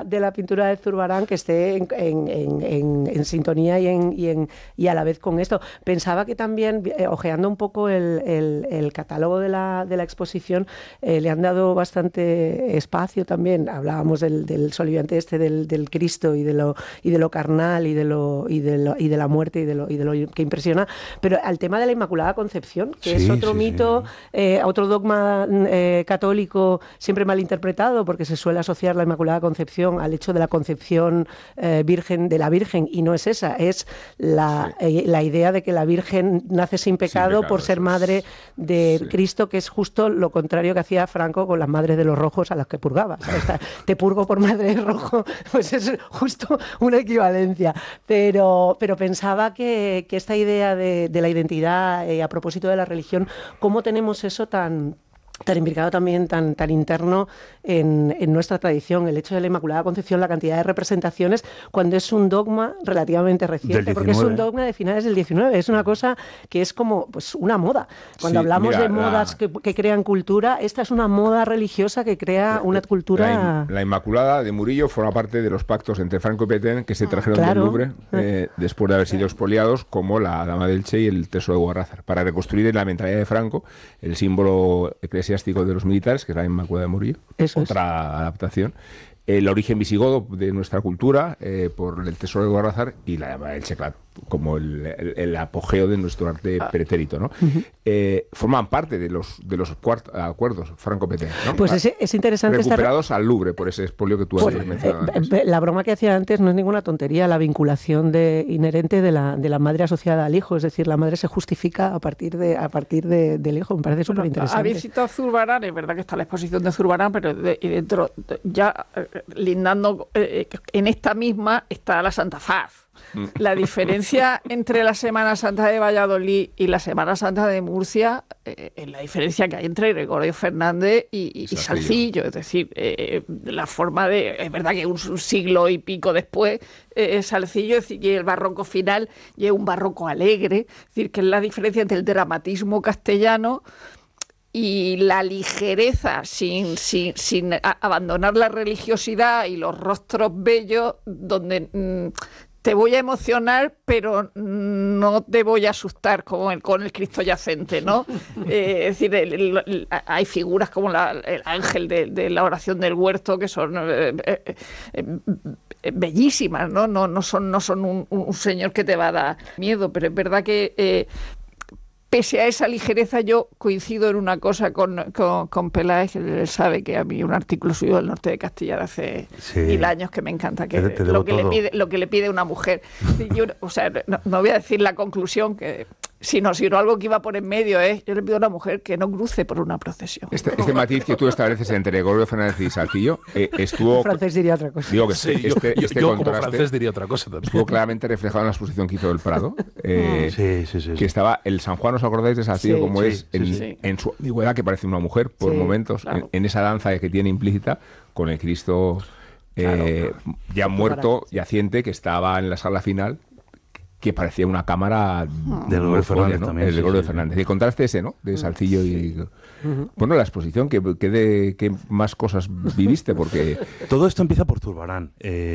de la pintura de Zurbarán que esté en sintonía y a la vez con esto. Pensaba que también, ojeando un poco el catálogo de la exposición, le han dado bastante espacio también. Hablábamos del soliviante del Cristo y de lo carnal y de la muerte y de lo que impresiona, pero al tema de la Inmaculada Concepción, que es otro mito, otro dogma católico siempre malinterpretado, porque se suele asociar la Inmaculada Concepción al hecho de la concepción virgen de la Virgen, y no es esa, es la idea de que la Virgen nace sin pecado por ser madre de Cristo, que es justo lo contrario que hacía Franco con las madres de los rojos a las que purgaba. O sea, te purgo por madre de rojo, pues es justo una equivalencia. Pero pensaba que esta idea de la identidad, a propósito de la religión, ¿cómo tenemos eso tan imbricado también, tan interno en nuestra tradición? El hecho de la Inmaculada Concepción, la cantidad de representaciones, cuando es un dogma relativamente reciente, porque es un dogma de finales del 19, es una cosa que es como pues una moda. Cuando hablamos de modas que crean cultura, esta es una moda religiosa que crea una cultura... La Inmaculada de Murillo forma parte de los pactos entre Franco y Petén, que se trajeron del Louvre después de haber sido expoliados, como la Dama del Che y el Tesoro de Guarrazar, para reconstruir en la mentalidad de Franco el símbolo eclesiástico de los militares, que es la Inmaculada de Murillo. Otra adaptación. El origen visigodo de nuestra cultura, por el Tesoro de Guarrazar, y la Dama del Che, claro, como el apogeo de nuestro arte pretérito, ¿no? Forman parte de los acuerdos Franco-Petén, ¿no? Pues es interesante recuperados al Louvre por ese expolio que tú has mencionado antes. La broma que hacía antes no es ninguna tontería, la vinculación inherente de la madre asociada al hijo, es decir, la madre se justifica a partir del hijo. Me parece súper interesante. Habéis citado Zurbarán, es verdad que está la exposición de Zurbarán, pero dentro ya lindando en esta misma está la Santa Faz. La diferencia entre la Semana Santa de Valladolid y la Semana Santa de Murcia es la diferencia que hay entre Gregorio Fernández y Salcillo. Es decir, la forma de... Es verdad que un siglo y pico después, Salcillo, es decir, y el barroco final y es un barroco alegre. Es decir, que es la diferencia entre el dramatismo castellano y la ligereza sin abandonar la religiosidad y los rostros bellos, donde... te voy a emocionar, pero no te voy a asustar como con el Cristo yacente, ¿no? Es decir, hay figuras como el ángel de la oración del huerto que son bellísimas, ¿no? No son un señor que te va a dar miedo, pero es verdad que... pese a esa ligereza, yo coincido en una cosa con Peláez, que él sabe que a mí un artículo suyo del norte de Castilla de hace 1000 años que me encanta, que lo que le pide una mujer. Yo, o sea, no voy a decir la conclusión, que sino algo que iba por en medio, yo le pido a una mujer que no cruce por una procesión. Este matiz que tú estableces entre Gregorio Fernández y Salcillo estuvo... El francés diría otra cosa. Digo que yo como francés diría otra cosa también. Estuvo claramente reflejado en la exposición que hizo del Prado. Que estaba el San Juan, ¿os acordáis de Salcillo? Como en su ambigüedad, que parece una mujer por momentos, claro. en esa danza que tiene implícita con el Cristo ya muerto, yaciente, que estaba en la sala final, que parecía una cámara de Gregorio Fernández, ¿no? También. El de Gregorio Fernández. Y el contraste ese, ¿no? De Salcillo y... Bueno, la exposición, ¿qué más cosas viviste? Porque... Todo esto empieza por Zurbarán.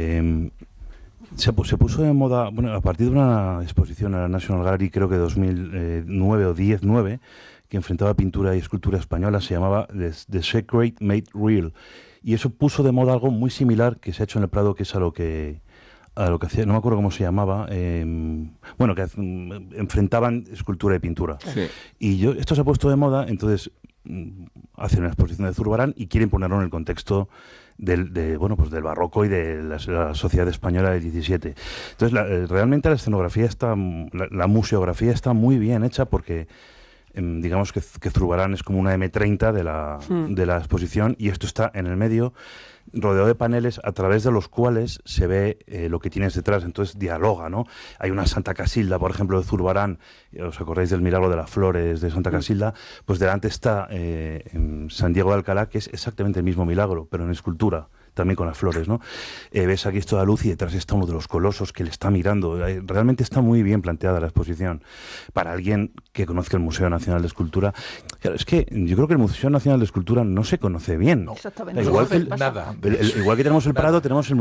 Se puso de moda, bueno, a partir de una exposición a la National Gallery, creo que 2009 o 10-9, que enfrentaba pintura y escultura española, se llamaba The Sacred Made Real. Y eso puso de moda algo muy similar que se ha hecho en el Prado, que es a lo que hacía, no me acuerdo cómo se llamaba, bueno, que enfrentaban escultura y pintura. Sí. Y esto se ha puesto de moda, entonces hacen una exposición de Zurbarán y quieren ponerlo en el contexto del barroco y de la sociedad española del 17. Entonces, realmente la escenografía la museografía está muy bien hecha, porque digamos que Zurbarán es como una M30 de la exposición, y esto está en el medio, rodeado de paneles a través de los cuales se ve lo que tienes detrás, entonces dialoga, ¿no? Hay una Santa Casilda, por ejemplo, de Zurbarán, ¿os acordáis del milagro de las flores de Santa Casilda? Pues delante está San Diego de Alcalá, que es exactamente el mismo milagro, pero en escultura, también con las flores, ¿no? Ves aquí toda luz y detrás está uno de los colosos que le está mirando. Realmente está muy bien planteada la exposición. Para alguien que conozca el Museo Nacional de Escultura, claro, es que yo creo que el Museo Nacional de Escultura no se conoce bien. Exactamente. Igual que nada. Igual que tenemos el Prado, tenemos el